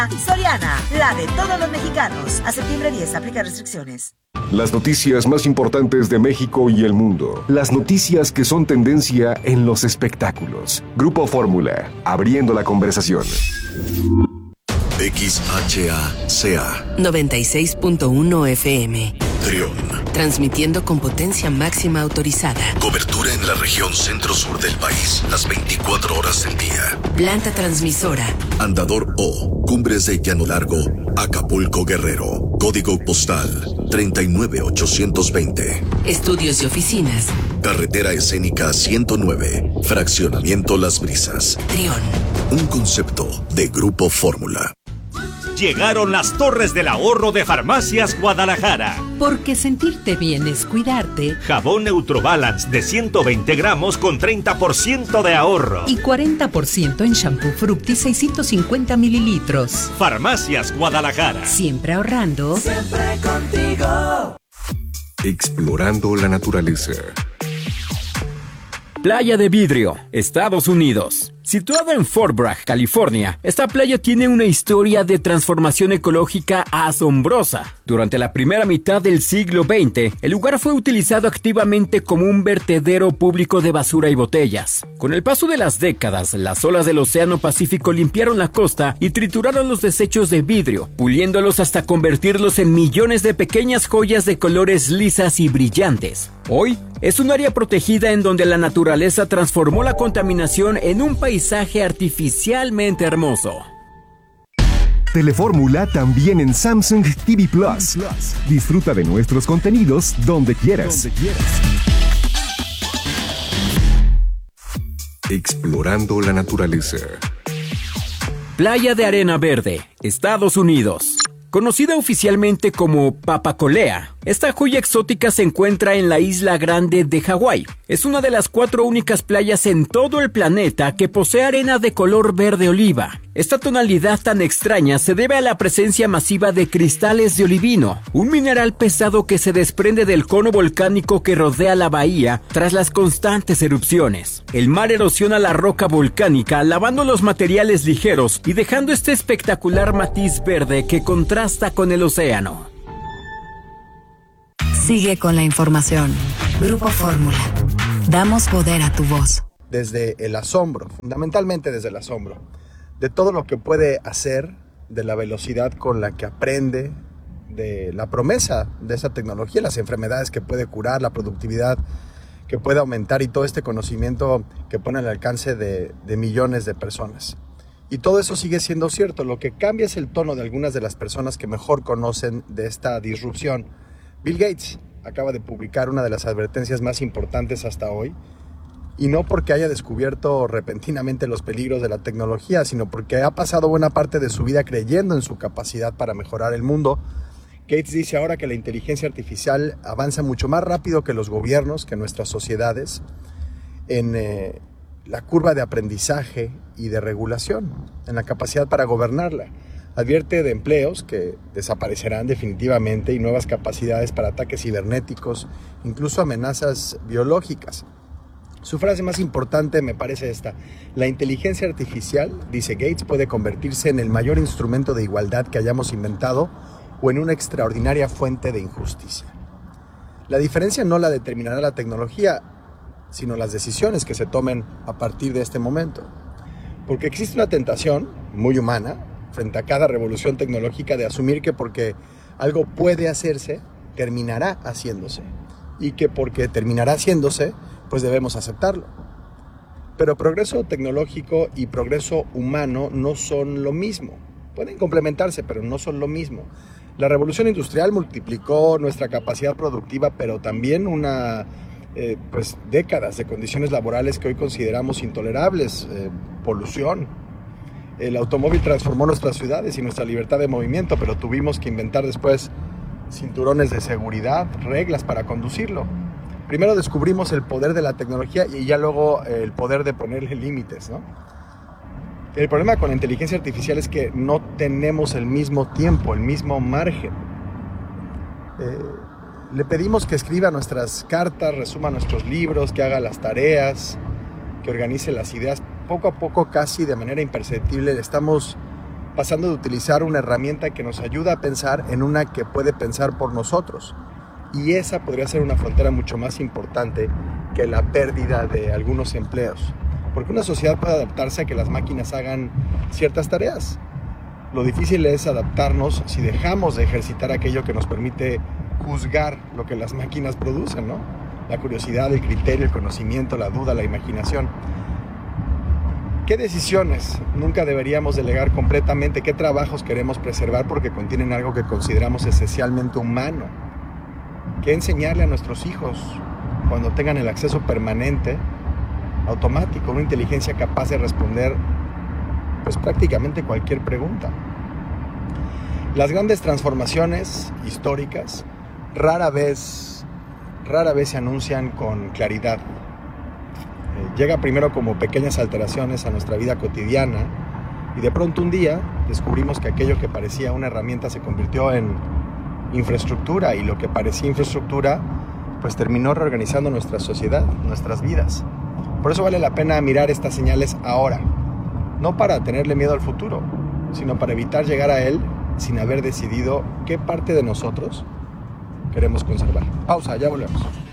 Soriana, la de todos los mexicanos. A septiembre 10, aplica restricciones. Las noticias más importantes de México y el mundo. Las noticias que son tendencia en los espectáculos. Grupo Fórmula, abriendo la conversación. XHACA 96.1 FM. Trión. Transmitiendo con potencia máxima autorizada. Cobertura en la región centro-sur del país, las 24 horas del día. Planta transmisora. Andador O, Cumbres de Llano Largo, Acapulco, Guerrero. Código postal 39820. Estudios y oficinas. Carretera escénica 109, Fraccionamiento Las Brisas. Trión. Un concepto de Grupo Fórmula. Llegaron las Torres del Ahorro de Farmacias Guadalajara. Porque sentirte bien es cuidarte. Jabón Neutrobalance de 120 gramos con 30% de ahorro. Y 40% en shampoo Fructis 650 mililitros. Farmacias Guadalajara. Siempre ahorrando. Siempre contigo. Explorando la naturaleza. Playa de Vidrio, Estados Unidos. Situada en Fort Bragg, California, esta playa tiene una historia de transformación ecológica asombrosa. Durante la primera mitad del siglo XX, el lugar fue utilizado activamente como un vertedero público de basura y botellas. Con el paso de las décadas, las olas del Océano Pacífico limpiaron la costa y trituraron los desechos de vidrio, puliéndolos hasta convertirlos en millones de pequeñas joyas de colores lisas y brillantes. Hoy, es un área protegida en donde la naturaleza transformó la contaminación en un paisaje artificialmente hermoso. Telefórmula también en Samsung TV Plus. Disfruta de nuestros contenidos donde quieras. Explorando la naturaleza. Playa de Arena Verde, Estados Unidos. Conocida oficialmente como Papacolea, esta joya exótica se encuentra en la Isla Grande de Hawái. Es una de las 4 únicas playas en todo el planeta que posee arena de color verde oliva. Esta tonalidad tan extraña se debe a la presencia masiva de cristales de olivino, un mineral pesado que se desprende del cono volcánico que rodea la bahía tras las constantes erupciones. El mar erosiona la roca volcánica, lavando los materiales ligeros y dejando este espectacular matiz verde que contrasta con el océano. Sigue con la información. Grupo Fórmula. Damos poder a tu voz. Desde el asombro, fundamentalmente desde el asombro, de todo lo que puede hacer, de la velocidad con la que aprende, de la promesa de esa tecnología, las enfermedades que puede curar, la productividad que puede aumentar y todo este conocimiento que pone al alcance de millones de personas. Y todo eso sigue siendo cierto. Lo que cambia es el tono de algunas de las personas que mejor conocen de esta disrupción. Bill Gates acaba de publicar una de las advertencias más importantes hasta hoy, y no porque haya descubierto repentinamente los peligros de la tecnología, sino porque ha pasado buena parte de su vida creyendo en su capacidad para mejorar el mundo. Gates dice ahora que la inteligencia artificial avanza mucho más rápido que los gobiernos, que nuestras sociedades, en la curva de aprendizaje y de regulación, en la capacidad para gobernarla. Advierte de empleos que desaparecerán definitivamente y nuevas capacidades para ataques cibernéticos, incluso amenazas biológicas. Su frase más importante me parece esta: la inteligencia artificial, dice Gates, puede convertirse en el mayor instrumento de igualdad que hayamos inventado o en una extraordinaria fuente de injusticia. La diferencia no la determinará la tecnología, sino las decisiones que se tomen a partir de este momento. Porque existe una tentación muy humana frente a cada revolución tecnológica de asumir que porque algo puede hacerse, terminará haciéndose. Y que porque terminará haciéndose, pues debemos aceptarlo. Pero progreso tecnológico y progreso humano no son lo mismo. Pueden complementarse, pero no son lo mismo. La revolución industrial multiplicó nuestra capacidad productiva, pero también décadas de condiciones laborales que hoy consideramos intolerables, polución. El automóvil transformó nuestras ciudades y nuestra libertad de movimiento, pero tuvimos que inventar después cinturones de seguridad, reglas para conducirlo. Primero descubrimos el poder de la tecnología y ya luego el poder de ponerle límites, ¿no? El problema con la inteligencia artificial es que no tenemos el mismo tiempo, el mismo margen. Le pedimos que escriba nuestras cartas, resuma nuestros libros, que haga las tareas, que organice las ideas. Poco a poco, casi de manera imperceptible, estamos pasando de utilizar una herramienta que nos ayuda a pensar en una que puede pensar por nosotros. Y esa podría ser una frontera mucho más importante que la pérdida de algunos empleos. Porque una sociedad puede adaptarse a que las máquinas hagan ciertas tareas. Lo difícil es adaptarnos si dejamos de ejercitar aquello que nos permite juzgar lo que las máquinas producen, ¿no? La curiosidad, el criterio, el conocimiento, la duda, la imaginación. ¿Qué decisiones nunca deberíamos delegar completamente? ¿Qué trabajos queremos preservar porque contienen algo que consideramos esencialmente humano? ¿Qué enseñarle a nuestros hijos cuando tengan el acceso permanente, automático, una inteligencia capaz de responder pues prácticamente cualquier pregunta? Las grandes transformaciones históricas rara vez se anuncian con claridad. Llega primero como pequeñas alteraciones a nuestra vida cotidiana y de pronto un día descubrimos que aquello que parecía una herramienta se convirtió en infraestructura, y lo que parecía infraestructura pues terminó reorganizando nuestra sociedad, nuestras vidas. Por eso vale la pena mirar estas señales ahora, no para tenerle miedo al futuro, sino para evitar llegar a él sin haber decidido qué parte de nosotros queremos conservar. Pausa, ya volvemos.